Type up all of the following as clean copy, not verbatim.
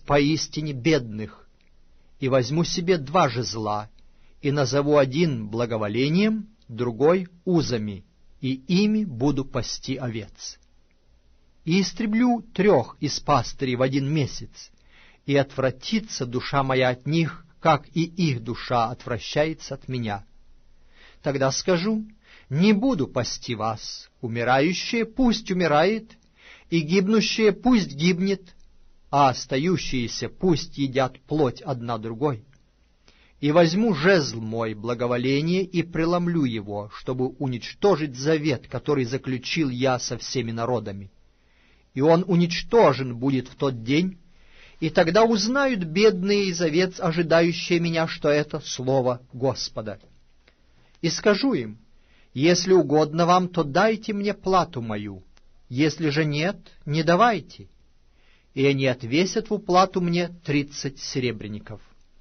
поистине бедных, и возьму себе 2 жезла, и назову один благоволением, другой узами, и ими буду пасти овец. И истреблю 3 из пастырей в 1 месяц, и отвратится душа моя от них, как и их душа отвращается от меня. Тогда скажу: не буду пасти вас, умирающее пусть умирает, и гибнущее пусть гибнет, а остающиеся пусть едят плоть одна другой. И возьму жезл мой благоволение и преломлю его, чтобы уничтожить завет, который заключил я со всеми народами. И он уничтожен будет в тот день, и тогда узнают бедные из овец, ожидающие меня, что это слово Господа. И скажу им: если угодно вам, то дайте мне плату мою, если же нет, не давайте. И они отвесят в уплату мне 30 серебряников.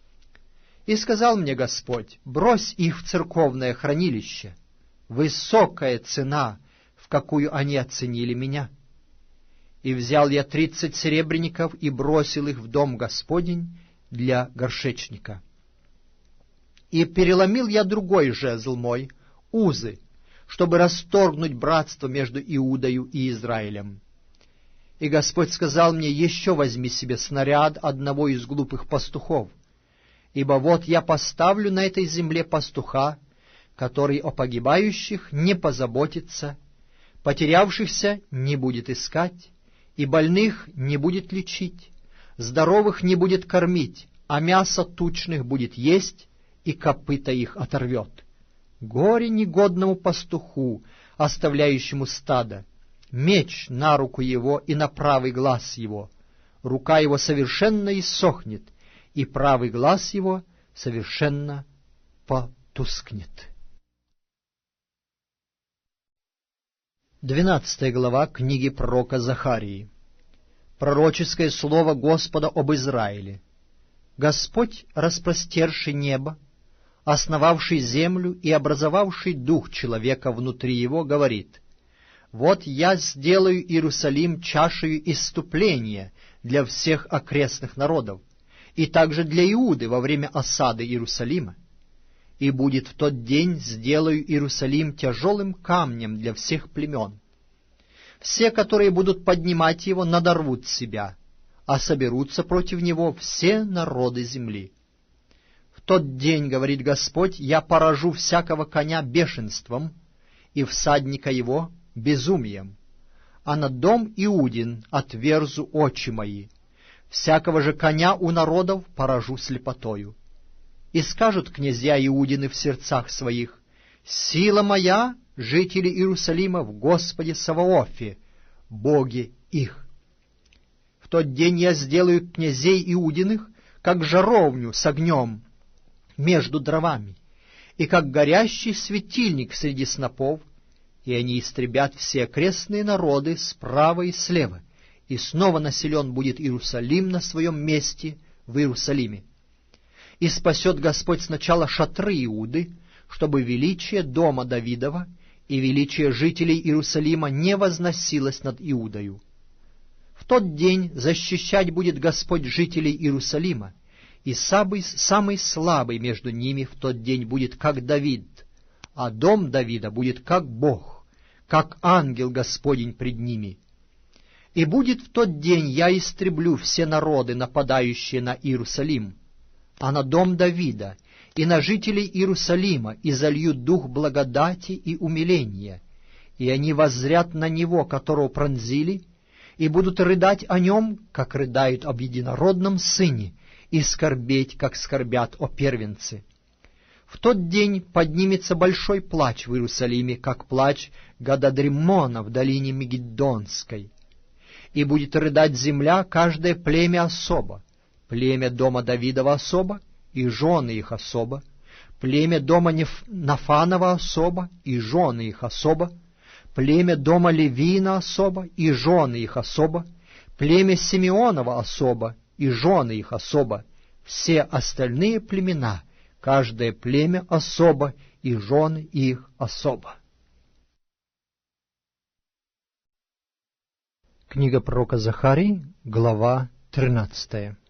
И сказал мне Господь: брось их в церковное хранилище, высокая цена, в какую они оценили меня. И взял я 30 серебряников и бросил их в дом Господень для горшечника. И переломил я другой жезл мой, узы, чтобы расторгнуть братство между Иудою и Израилем. И Господь сказал мне: еще возьми себе снаряд одного из глупых пастухов, ибо вот я поставлю на этой земле пастуха, который о погибающих не позаботится, потерявшихся не будет искать, и больных не будет лечить, здоровых не будет кормить, а мясо тучных будет есть, и копыта их оторвет. Горе негодному пастуху, оставляющему стадо, меч на руку его и на правый глаз его, рука его совершенно иссохнет, и правый глаз его совершенно потускнет. 12 глава книги пророка Захарии. Пророческое слово Господа об Израиле. Господь, распростерший небо, основавший землю и образовавший дух человека внутри его, говорит: «Вот я сделаю Иерусалим чашею исступления для всех окрестных народов, и также для Иуды во время осады Иерусалима. И будет в тот день сделаю Иерусалим тяжелым камнем для всех племен. Все, которые будут поднимать его, надорвут себя, а соберутся против него все народы земли. В тот день, говорит Господь, я поражу всякого коня бешенством, и всадника его безумием, а на дом Иудин отверзу очи мои, всякого же коня у народов поражу слепотою. И скажут князья Иудины в сердцах своих: сила моя, жители Иерусалима, в Господе Саваофе, Боге их. В тот день я сделаю князей Иудиных, как жаровню с огнем между дровами, и как горящий светильник среди снопов, и они истребят все окрестные народы справа и слева, и снова населен будет Иерусалим на своем месте в Иерусалиме. И спасет Господь сначала шатры Иуды, чтобы величие дома Давидова и величие жителей Иерусалима не возносилось над Иудою. В тот день защищать будет Господь жителей Иерусалима, и самый слабый между ними в тот день будет как Давид, а дом Давида будет как Бог, как ангел Господень пред ними. И будет в тот день я истреблю все народы, нападающие на Иерусалим, а на дом Давида и на жителей Иерусалима изолью дух благодати и умиления, и они воззрят на него, которого пронзили, и будут рыдать о нем, как рыдают об единородном сыне, и скорбеть, как скорбят о первенце. В тот день поднимется большой плач в Иерусалиме, как плач Гададримона в долине Мегиддонской. И будет рыдать земля, каждое племя особо, племя дома Давидова особо, и жены их особо, племя дома Нафанова особо, и жены их особо, племя дома Левина особо, и жены их особо, племя Симеонова особо, и жены их особо, все остальные племена, каждое племя особо, и жены их особо. Книга пророка Захарии, глава 13.